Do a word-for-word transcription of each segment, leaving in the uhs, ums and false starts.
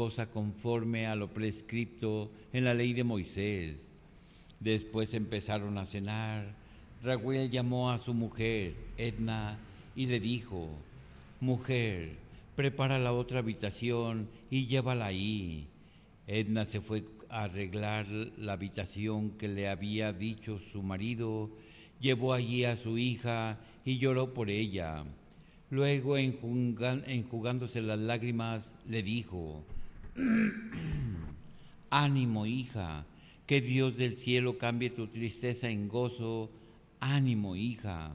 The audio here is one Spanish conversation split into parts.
esposa conforme a lo prescripto en la ley de Moisés. Después empezaron a cenar. Raguel llamó a su mujer, Edna, y le dijo: Mujer, prepara la otra habitación y llévala ahí. Edna se fue a arreglar la habitación que le había dicho su marido, llevó allí a su hija y lloró por ella. Luego, enjugándose las lágrimas, le dijo: Ánimo, hija, que Dios del cielo cambie tu tristeza en gozo. Ánimo, hija.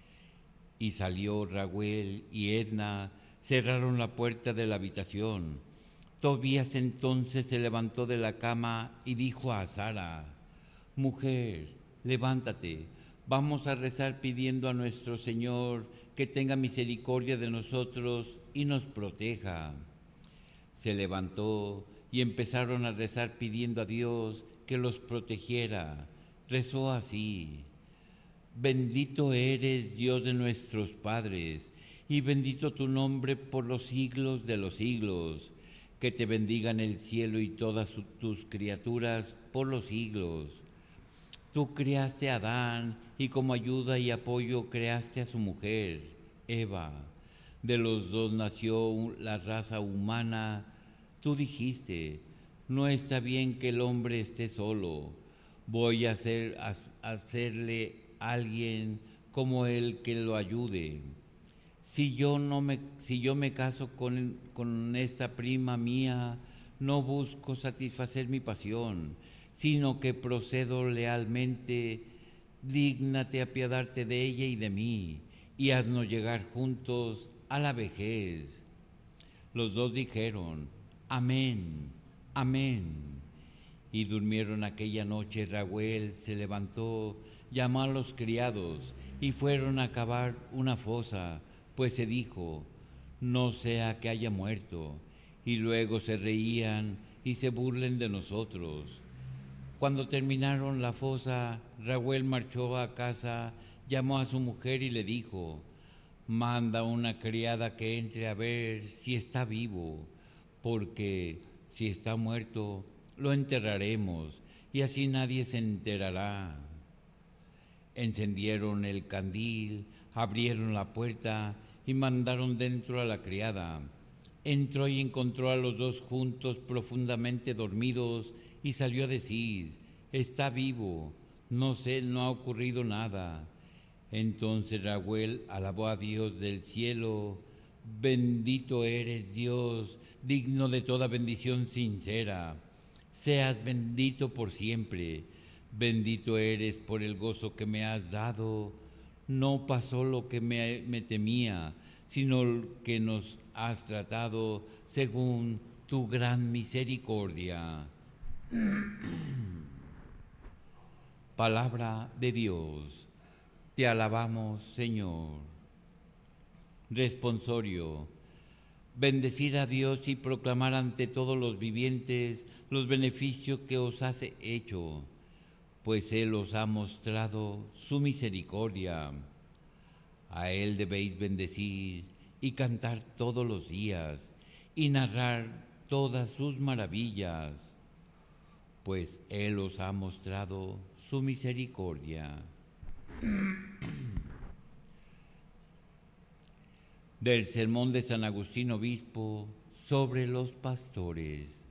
Y salió Raguel y Edna, cerraron la puerta de la habitación. Tobías entonces se levantó de la cama y dijo a Sara: Mujer, levántate, vamos a rezar pidiendo a nuestro Señor que tenga misericordia de nosotros y nos proteja. Se levantó y empezaron a rezar pidiendo a Dios que los protegiera. Rezó así: Bendito eres, Dios de nuestros padres, y bendito tu nombre por los siglos de los siglos. Que te bendigan el cielo y todas tus criaturas por los siglos. Tú creaste a Adán y como ayuda y apoyo creaste a su mujer, Eva. De los dos nació la raza humana. Tú dijiste: no está bien que el hombre esté solo. Voy a, hacer, a hacerle a alguien como él que lo ayude. Si yo, no me, si yo me caso con, con esta prima mía, no busco satisfacer mi pasión, sino que procedo lealmente. Dígnate apiadarte de ella y de mí, y haznos llegar juntos a la vejez. Los dos dijeron: Amén, amén. Y durmieron aquella noche. Raguel se levantó, llamó a los criados, y fueron a cavar una fosa, pues se dijo: no sea que haya muerto, y luego se reían y se burlen de nosotros. Cuando terminaron la fosa, Raguel marchó a casa, llamó a su mujer y le dijo: manda una criada que entre a ver si está vivo, porque si está muerto, lo enterraremos, y así nadie se enterará. Encendieron el candil, abrieron la puerta y mandaron dentro a la criada. Entró y encontró a los dos juntos, profundamente dormidos, y salió a decir: está vivo, no sé, no ha ocurrido nada. Entonces Raguel alabó a Dios del cielo: bendito eres, Dios, digno de toda bendición sincera. Seas bendito por siempre. Bendito eres por el gozo que me has dado. No pasó lo que me, me temía, sino que nos has tratado según tu gran misericordia. Palabra de Dios. Te alabamos, Señor. Responsorio. Bendecid a Dios y proclamar ante todos los vivientes los beneficios que os hace hecho, pues Él os ha mostrado su misericordia. A Él debéis bendecir y cantar todos los días y narrar todas sus maravillas, pues Él os ha mostrado su misericordia. Del sermón de San Agustín Obispo sobre los pastores.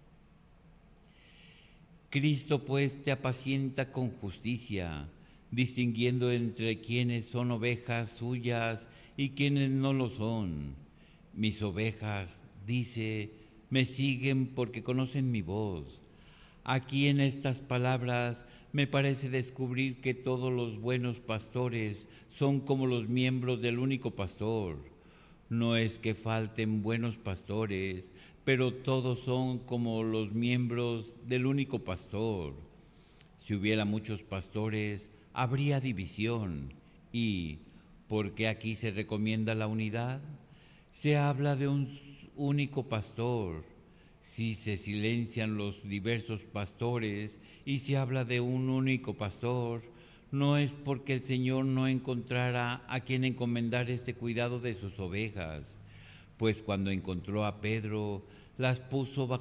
Cristo pues te apacienta con justicia, distinguiendo entre quienes son ovejas suyas y quienes no lo son. Mis ovejas, dice, me siguen porque conocen mi voz. Aquí en estas palabras me parece descubrir que todos los buenos pastores son como los miembros del único pastor. No es que falten buenos pastores, pero todos son como los miembros del único pastor. Si hubiera muchos pastores, habría división. ¿Y por qué aquí se recomienda la unidad? Se habla de un único pastor. Si se silencian los diversos pastores y se habla de un único pastor, no es porque el Señor no encontrara a quien encomendar este cuidado de sus ovejas, pues cuando encontró a Pedro, las puso bajo